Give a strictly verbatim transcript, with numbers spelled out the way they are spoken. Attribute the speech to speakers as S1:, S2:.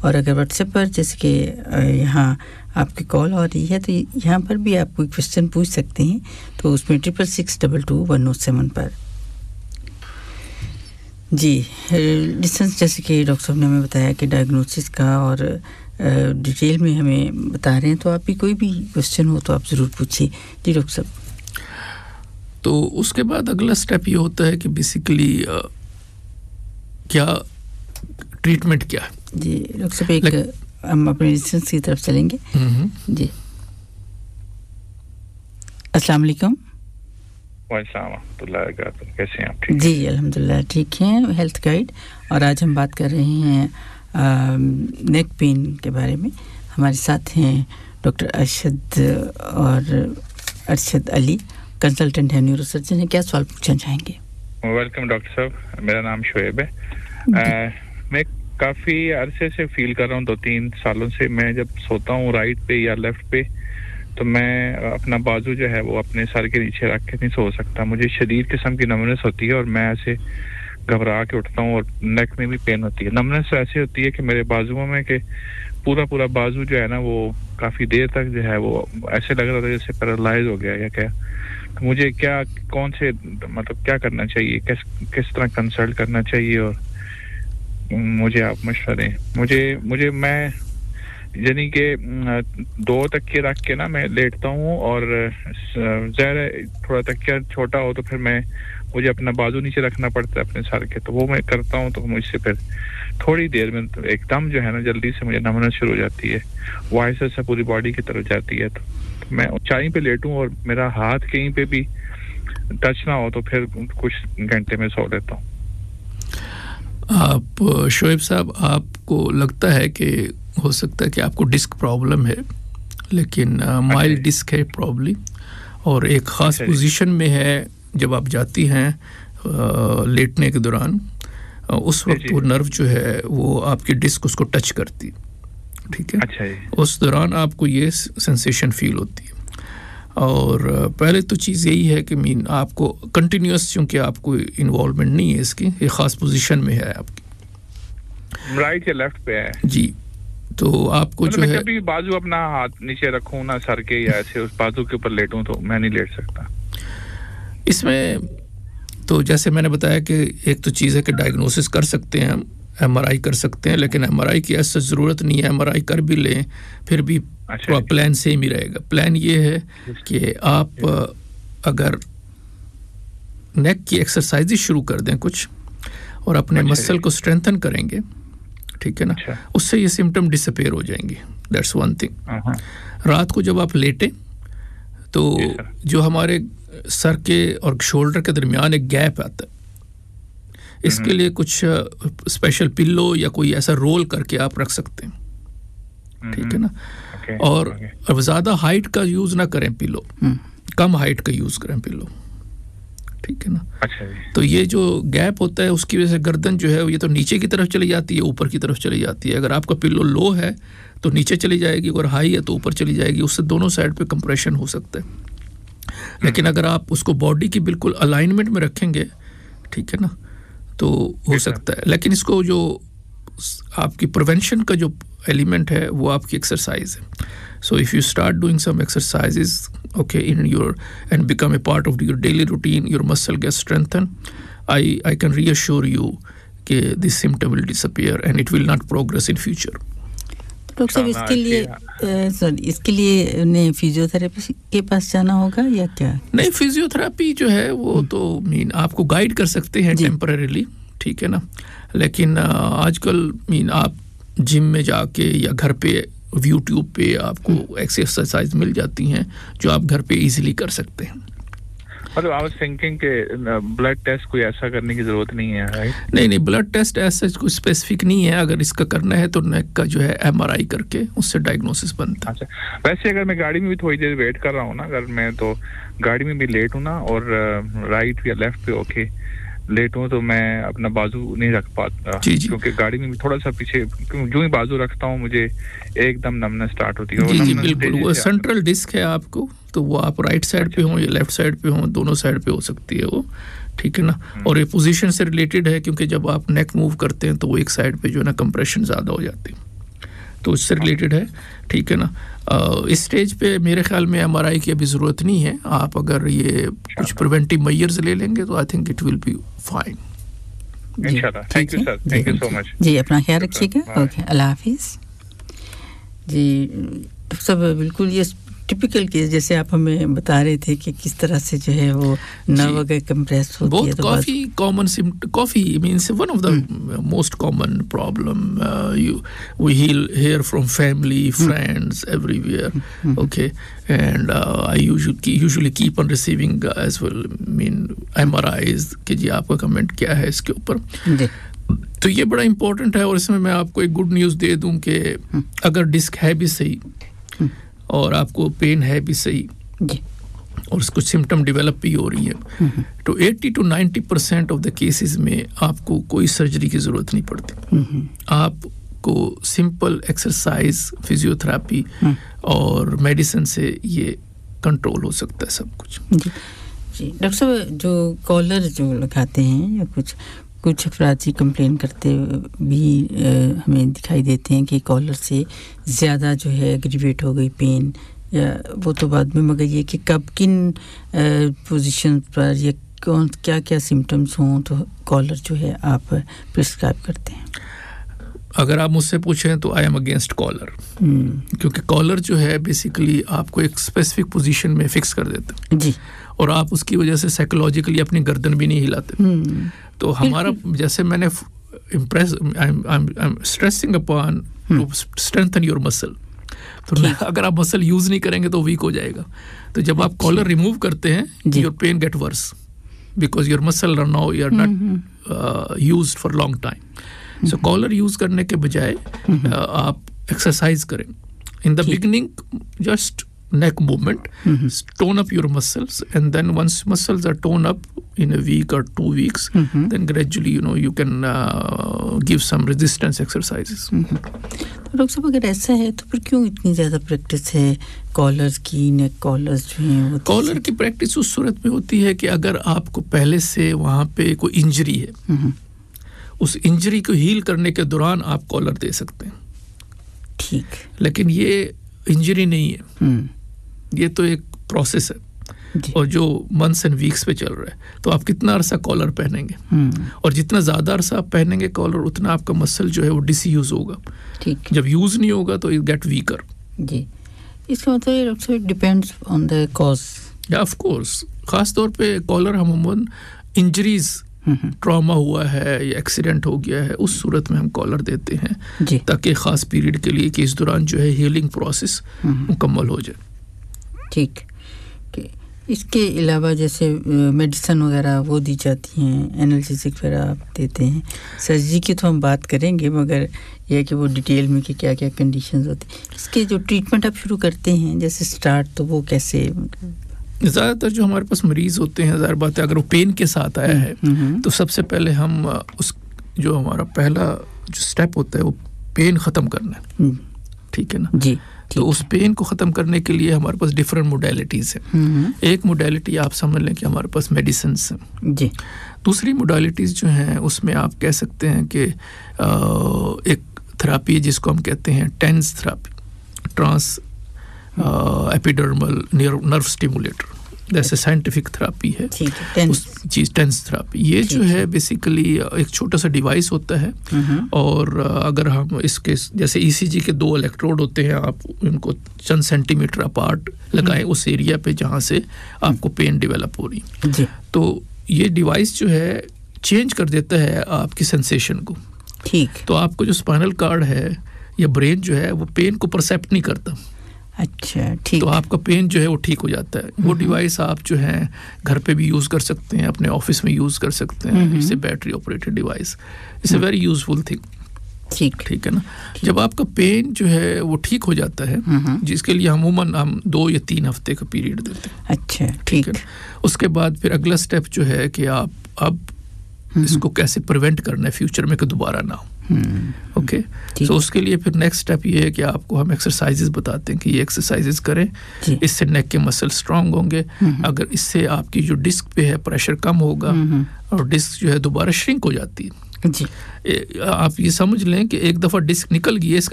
S1: اور اگر what's app پر جیسے کہ یہاں آپ کی کال ہو رہی ہے تو یہاں پر بھی آپ کوئی کویسچن پوچھ سکتے ہیں تو اس میں triple six double to one O seven per. G distance جیسے کہ ڈاکٹر صاحب نے ہمیں بتایا کہ ڈائگنوسس کا اور ڈیٹیل میں ہمیں بتا رہے ہیں تو آپ کی کوئی بھی کویسچن ہو تو آپ ضرور پوچھیے. جی ڈاکٹر صاحب.
S2: تو اس کے بعد اگلا سٹیپ یہ ہوتا ہے کہ بیسیکلی کیا ٹریٹمنٹ کیا ہے.
S1: جی ڈاکٹر صاحب ایک ہم اپنے ڈسٹینس کی طرف چلیں گے. جی السلام علیکم.
S3: السلام ورحمۃ اللہ وبرکاتہ. کیسے ہیں آپ؟ ٹھیک؟
S1: جی الحمدللہ ٹھیک ہیں. ہیلتھ گائیڈ اور آج ہم بات کر رہے ہیں نیک پین کے بارے میں. ہمارے ساتھ ہیں ڈاکٹر ارشد اور ارشد علی کنسلٹنٹ ہے نیورو سرجن ہے. کیا سوال پوچھنا چاہیں گے؟
S3: ویلکم ڈاکٹر صاحب. میرا نام شعیب ہے. میں کافی عرصے سے فیل کر رہا ہوں, دو تین سالوں سے. میں جب سوتا ہوں رائٹ پہ یا لیفٹ پہ تو میں اپنا بازو جو ہے وہ اپنے سر کے نیچے رکھ کے نہیں سو سکتا. مجھے شدید قسم کی نمنس ہوتی ہے اور میں ایسے گھبرا کے اٹھتا ہوں اور نیک میں بھی پین ہوتی ہے. نمنس ایسی ہوتی ہے کہ میرے بازوؤں میں کہ پورا پورا بازو جو ہے نا وہ کافی دیر تک جو ہے وہ ایسے لگ رہا تھا جیسے پیرالائز ہو گیا یا کیا. مجھے کیا کون سے مطلب کیا کرنا چاہیے, کس کس طرح کنسلٹ کرنا چاہیے اور مجھے آپ مشورہ دیں. مجھے مجھے میں یعنی کہ دو تکیے رکھ کے نا میں لیٹتا ہوں اور ظاہر ہے تھوڑا تکیہ چھوٹا ہو تو پھر میں مجھے اپنا بازو نیچے رکھنا پڑتا ہے اپنے سر کے, تو وہ میں کرتا ہوں تو مجھ سے پھر تھوڑی دیر میں ایک دم جو ہے نا جلدی سے مجھے نمنس شروع ہو جاتی ہے, وائس سے پوری باڈی کی طرف جاتی ہے. تو میں اونچائی پہ لیٹوں اور میرا ہاتھ کہیں پہ بھی ٹچ نہ ہو تو پھر کچھ گھنٹے میں سو لیتا ہوں.
S2: آپ شعیب صاحب آپ کو لگتا ہے کہ ہو سکتا ہے کہ آپ کو ڈسک پرابلم ہے, لیکن مائلڈ ڈسک ہے پرابلی, اور ایک خاص پوزیشن میں ہے جب آپ جاتی ہیں لیٹنے کے دوران اس وقت وہ نرو جو ہے وہ آپ کی ڈسک اس کو ٹچ کرتی, ٹھیک ہے. اس دوران آپ کو یہ سینسیشن فیل ہوتی ہے. اور پہلے تو چیز یہی ہے کہ مین آپ کو کنٹینیوس چونکہ آپ کو انوالومنٹ نہیں ہے اس کی, یہ خاص پوزیشن میں ہے آپ کی
S3: رائٹ یا لیفٹ پہ ہے.
S2: جی تو آپ کو جو ہے
S3: کبھی بازو اپنا ہاتھ نیچے رکھوں نا سر کے یا ایسے اس بازو کے اوپر لیٹوں تو میں نہیں لیٹ سکتا.
S2: اس میں تو جیسے میں نے بتایا کہ ایک تو چیز ہے کہ ڈائگنوسس کر سکتے ہیں ہم, ایم آر آئی کر سکتے ہیں, لیکن ایم آر آئی کی ایسا ضرورت نہیں ہے. ایم آر آئی کر بھی لیں پھر بھی پلان سیم ہی رہے گا. پلان یہ ہے کہ آپ اگر نیک کی ایکسرسائز شروع کر دیں کچھ اور اپنے مسل کو اسٹرینتھن کریں گے, ٹھیک ہے نا, اس سے یہ سمٹم ڈس اپیئر ہو جائیں گے. That's one thing. رات کو جب آپ لیٹیں تو جو ہمارے سر کے اور شولڈر کے درمیان ایک گیپ آتا ہے, اس کے لیے کچھ اسپیشل پلو یا کوئی ایسا رول کر کے آپ رکھ سکتے ہیں, ٹھیک ہے نا. اور زیادہ ہائٹ کا یوز نہ کریں پلو, کم ہائٹ کا یوز کریں پلو, ٹھیک ہے نا. تو یہ جو گیپ ہوتا ہے اس کی وجہ سے گردن جو ہے یہ تو نیچے کی طرف چلی جاتی ہے, اوپر کی طرف چلی جاتی ہے. اگر آپ کا پلو لو ہے تو نیچے چلی جائے گی, اگر ہائی ہے تو اوپر چلی جائے گی. اس سے دونوں سائڈ پہ کمپریشن ہو سکتا ہے. لیکن اگر آپ اس کو باڈی کی بالکل الائنمنٹ میں رکھیں گے, ٹھیک ہے نا, تو ہو سکتا ہے. لیکن اس کو جو آپ کی پریونشن کا جو ایلیمنٹ ہے وہ آپ کی ایکسرسائز ہے. So if you start doing some exercises okay in your and become a part of your daily routine, your مسل get strengthen, I I can re Ishwar you کہ دس symptom will dish appear and it will not progress in future.
S1: Doctor صاحب اس کے لیے sorry اس کے لیے انہیں physio therapy کے پاس جانا ہوگا یا کیا؟
S2: نہیں, فزیو تھراپی جو ہے وہ تو مین آپ کو گائیڈ کر سکتے ہیں ٹیمپرریلی, ٹھیک ہے نا. لیکن آج کل مین آپ جم میں جا کے یا گھر پہ یوٹیوب پہ آپ کو ایکسرسائز مل جاتی ہیں جو آپ گھر پہ ایزیلی کر سکتے ہیں.
S3: مطلب آئی واز تھنکنگ کہ بلڈ ٹیسٹ کوئی ایسا کرنے کی ضرورت نہیں ہے, رائٹ؟
S2: نہیں نہیں, بلڈ ٹیسٹ ایسا کوئی اسپیسیفک نہیں ہے. اگر اس کا کرنا ہے تو نیک کا جو ہے ایم آر آئی کر کے اس سے ڈائگنوسس بنتا ہے.
S3: اچھا, ویسے اگر میں گاڑی میں بھی تھوڑی دیر ویٹ کر رہا ہوں نا, اگر میں تو گاڑی میں بھی لیٹ ہوں نا اور رائٹ یا لیفٹ پہ اوکے لیٹ ہوں تو میں اپنا بازو نہیں رکھ پاتا, کیونکہ گاڑی میں بھی تھوڑا سا پیچھے جو ہی بازو رکھتا ہوں مجھے ایک دم نمنا اسٹارٹ ہوتی ہے.
S2: جی جی بالکل, وہ سینٹرل ڈسک ہے آپ کو, تو وہ آپ رائٹ سائڈ پہ ہوں یا لیفٹ سائڈ پہ ہوں, دونوں سائڈ پہ ہو سکتی ہے وہ, ٹھیک ہے نا. اور یہ پوزیشن سے ریلیٹڈ ہے کیونکہ جب آپ نیک موو کرتے ہیں تو وہ ایک سائڈ پہ جو ہے نا کمپریشن زیادہ ہو جاتی ہے. تو اس سے ریلیٹڈ ہے, ٹھیک ہے نا. اس سٹیج پہ میرے خیال میں ایم آر آئی کی ابھی ضرورت نہیں ہے. آپ اگر یہ کچھ پریونٹیو میئرز لے لیں گے تو I think it will be fine.
S3: انشاءاللہ. Thank you sir, thank you so مچ.
S1: جی اپنا خیال رکھیے گا. اوکے, اللہ حافظ. جی ڈاکٹر صاحب بالکل یہ ٹپیکل کیس جیسے آپ ہمیں بتا رہے تھے کہ کس طرح سے جو ہے وہ نرو وغیرہ کمپریس ہوتی ہے.
S2: بہت کافی common coffee means one of the most common problem we hair from family friends every where. Okay, and I usually keep on receiving as well main M R eyes کہ جی آپ کا کمنٹ کیا ہے اس کے اوپر. تو یہ بڑا امپورٹنٹ ہے. اور اس میں میں آپ کو ایک گڈ نیوز دے دوں کہ اگر ڈسک ہے بھی صحیح اور آپ کو پین ہے بھی صحیح اور اس کو سمٹم ڈیولپ بھی ہو رہی ہے تو eighty two ninety percent of the cases میں آپ کو کوئی سرجری کی ضرورت نہیں پڑتی. آپ کو سمپل ایکسرسائز, فزیو تھراپی اور میڈیسن سے یہ کنٹرول ہو سکتا ہے سب کچھ.
S1: جی ڈاکٹر صاحب جو کالر جو لگاتے ہیں یا کچھ کچھ افراد کمپلین کرتے بھی ہمیں دکھائی دیتے ہیں کہ کالر سے زیادہ جو ہے ایگریویٹ ہو گئی پین, یا وہ تو بعد میں, مگر یہ کہ کب کن پوزیشن پر یا کون کیا کیا سمٹمز ہوں تو کالر جو ہے آپ پرسکرائب کرتے ہیں.
S2: اگر آپ مجھ سے پوچھیں تو آئی ایم اگینسٹ کالر, کیونکہ کالر جو ہے بیسیکلی آپ کو ایک اسپیسیفک پوزیشن میں فکس کر دیتا ہے جی, اور آپ اس کی وجہ سے سائیکولوجیکلی اپنی گردن بھی نہیں ہلاتے. تو ہمارا جیسے میں نے impress stressing upon to strengthen your مسل, تو اگر آپ مسل یوز نہیں کریں گے تو ویک ہو جائے گا. تو جب آپ کالر ریموو کرتے ہیں your pain get worse because your مسل are now you are not used for long time. So collar use کرنے کے بجائے آپ ایکسرسائز کریں. ان the beginning just neck movement, mm-hmm. tone up your muscles, and then once muscles are toned up in a week or two weeks, mm-hmm. then gradually you know you can uh, give some resistance exercises.
S1: Doctor صاحب اگر ایسا ہے تو پھر کیوں اتنی زیادہ practice ہے کالرز کی, نیک کالرز جو ہیں؟
S2: کالر کی پریکٹس اس صورت میں ہوتی ہے کہ اگر آپ کو پہلے سے وہاں پہ کوئی انجری ہے, mm-hmm. اس انجری کو ہیل کرنے کے دوران آپ کالر دے سکتے ہیں.
S1: ٹھیک,
S2: لیکن یہ انجری نہیں ہے, mm. یہ تو ایک پروسیس ہے جی. اور جو منتھس اینڈ ویکس پہ چل رہا ہے. تو آپ کتنا عرصہ کالر پہنیں گے, hmm. اور جتنا زیادہ عرصہ آپ پہنیں گے کالر اتنا آپ کا مسل جو ہے وہ ڈس یوز ہوگا. ٹھیک, جب یوز نہیں ہوگا تو اٹ گیٹ ویکر.
S1: جی, اس کا مطلب ڈیپینڈز آن دا کاز.
S2: یا آف کورس, خاص طور پہ کالر عموماً انجریز, ٹراما ہوا ہے یا ایکسیڈنٹ ہو گیا ہے, اس صورت میں ہم کالر دیتے ہیں جی. تاکہ خاص پیریڈ کے لیے کہ اس دوران جو ہے ہیلنگ پروسیس مکمل ہو جائے.
S1: ٹھیک, اس کے علاوہ جیسے میڈیسن وغیرہ وہ دی جاتی ہیں, انالجیسک وغیرہ آپ دیتے ہیں. سرجری کی تو ہم بات کریں گے, مگر یہ کہ وہ ڈیٹیل میں کہ کیا کیا کنڈیشنز ہوتی ہیں. اس کے جو ٹریٹمنٹ آپ شروع کرتے ہیں جیسے سٹارٹ, تو وہ کیسے؟
S2: زیادہ تر جو ہمارے پاس مریض ہوتے ہیں, ظاہر بات ہے اگر وہ پین کے ساتھ آیا ہے تو سب سے پہلے ہم اس جو ہمارا پہلا جو سٹیپ ہوتا ہے وہ پین ختم کرنا ہے. ٹھیک ہے نا جی. تو اس پین کو ختم کرنے کے لیے ہمارے پاس ڈفرینٹ موڈیلٹیز ہیں. ایک موڈیلٹی آپ سمجھ لیں کہ ہمارے پاس میڈیسنس ہیں جی. دوسری موڈیلٹیز جو ہیں اس میں آپ کہہ سکتے ہیں کہ ایک تھراپی جس کو ہم کہتے ہیں ٹینس تھراپی, ٹرانس ایپیڈرمل نرو اسٹیمولیٹر, جیسے سائنٹیفک تھراپی ہے چیز ٹینس تھراپی. یہ جو ہے بیسیکلی ایک چھوٹا سا ڈیوائس ہوتا ہے, اور اگر ہم اس کے جیسے ای سی جی کے دو الیکٹروڈ ہوتے ہیں, آپ ان کو چند سینٹی میٹر اپارٹ لگائیں اس ایریا پہ جہاں سے آپ کو پین ڈیولپ ہو رہی ہے, تو یہ ڈیوائس جو ہے چینج کر دیتا ہے آپ کی سینسیشن کو. ٹھیک, تو آپ کو جو اسپائنل کارڈ ہے یا برین جو ہے وہ پین کو پرسیپٹ نہیں کرتا.
S1: اچھا ٹھیک, تو
S2: آپ کا پین جو ہے وہ ٹھیک ہو جاتا ہے. وہ ڈیوائس آپ جو ہے گھر پہ بھی یوز کر سکتے ہیں, اپنے آفس میں یوز کر سکتے ہیں. It's a battery operated device, it's a very useful thing. ٹھیک ٹھیک ہے نا. جب آپ کا پین جو ہے وہ ٹھیک ہو جاتا ہے, جس کے لیے عموماً ہم دو یا تین ہفتے کا پیریڈ دیتے ہیں.
S1: اچھا ٹھیک ہے.
S2: اس کے بعد پھر اگلا اسٹیپ جو ہے کہ آپ اب اس کو کیسے پریونٹ کرنا ہے فیوچر میں کہ دوبارہ نہ ہو. اوکے, تو اس کے لیے پھر نیکسٹ اسٹیپ یہ ہے کہ آپ کو ہم ایکسرسائزز بتاتے ہیں کہ یہ ایکسرسائزز کریں, اس سے نیک کے مسل اسٹرانگ ہوں گے. اگر اس سے آپ کی جو ڈسک پہ ہے پریشر کم ہوگا اور ڈسک جو ہے دوبارہ شرنک ہو جاتی ہے. جی, آپ یہ سمجھ لیں کہ ایک دفعہ ڈسک نکل گئی ہے, اس کا